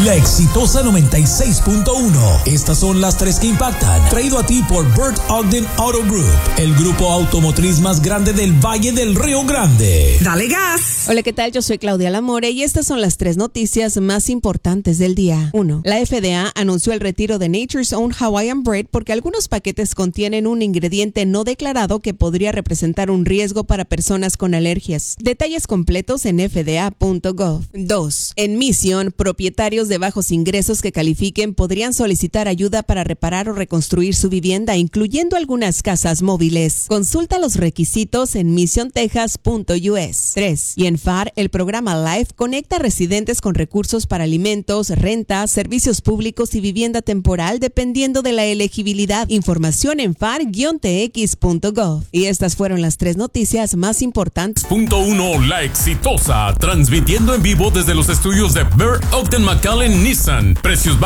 La exitosa 96.1. Estas son las tres que impactan. Traído a ti por Bert Ogden Auto Group, el grupo automotriz más grande del Valle del Río Grande. ¡Dale gas! Hola, ¿qué tal? Yo soy Claudia Lamore y estas son las tres noticias más importantes del día. 1. La FDA anunció el retiro de Nature's Own Hawaiian Bread porque algunos paquetes contienen un ingrediente no declarado que podría representar un riesgo para personas con alergias. Detalles completos en fda.gov. 2. En Mission, propietarios de bajos ingresos que califiquen podrían solicitar ayuda para reparar o reconstruir su vivienda, incluyendo algunas casas móviles. Consulta los requisitos en missiontexas.us. 3. Y en FAR, el programa LIFE conecta a residentes con recursos para alimentos, renta, servicios públicos y vivienda temporal dependiendo de la elegibilidad. Información en far-tx.gov. Y estas fueron las tres noticias más importantes. Punto 1. La exitosa, transmitiendo en vivo desde los estudios de Bert Ogden McAllen Nissan. Precios